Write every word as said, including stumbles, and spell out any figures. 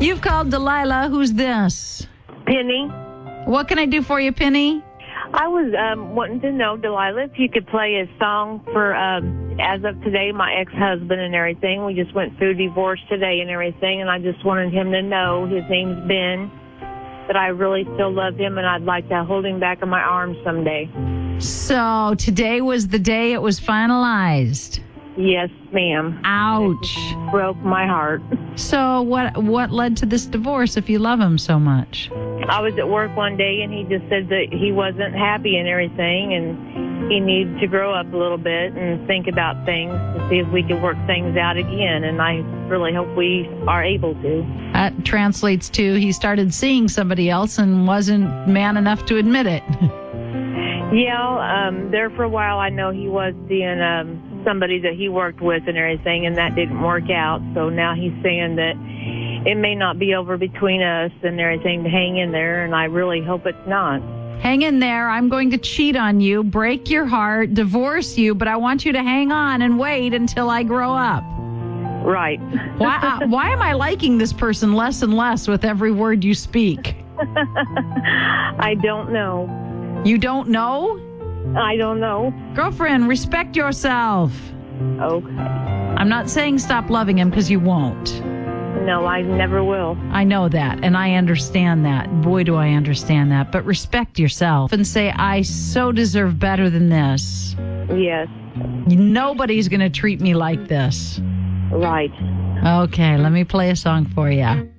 You've called Delilah. Who's this? Penny. What can I do for you, Penny? I was um, wanting to know, Delilah, if you could play a song for, um, as of today, my ex-husband and everything. We just went through divorce today and everything, and I just wanted him to know, his name's Ben, that I really still love him, and I'd like to hold him back in my arms someday. So today was the day it was finalized. Yes, ma'am. Ouch. It broke my heart. So what what led to this divorce if you love him so much? I was at work one day, and he just said that he wasn't happy and everything, and he needed to grow up a little bit and think about things to see if we could work things out again, and I really hope we are able to. That translates to he started seeing somebody else and wasn't man enough to admit it. Yeah, um, there for a while I know he was seeing um, somebody that he worked with and everything, and that didn't work out. So now he's saying that it may not be over between us and everything, to hang in there, and I really hope it's not. Hang in there. I'm going to cheat on you, break your heart, divorce you, but I want you to hang on and wait until I grow up. Right. Why, uh, why am I liking this person less and less with every word you speak? I don't know. You don't know? I don't know. Girlfriend, respect yourself. Okay. I'm not saying stop loving him, because you won't. No, I never will. I know that, and I understand that. Boy, do I understand that. But respect yourself and say, I so deserve better than this. Yes. Nobody's going to treat me like this. Right. Okay, let me play a song for you.